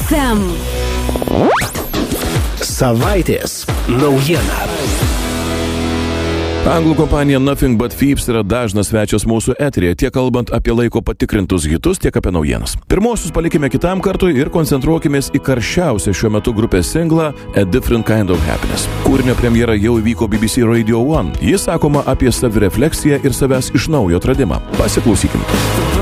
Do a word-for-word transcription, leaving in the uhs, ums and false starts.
ef em. Savaitės naujiena. Anglų kompanija Nothing But Thieves yra dažnas svečias mūsų eteryje, tiek kalbant apie laiko patikrintus hitus, tiek apie naujienas. Pirmosius palikime kitam kartui ir koncentruokimės į karščiausią šiuo metu grupės singlą A Different Kind of Happiness. Kūrinio premjera jau įvyko B B C Radio One. Jis sakoma apie savirefleksiją ir savęs iš naujo atradimą. Pasiklausykim.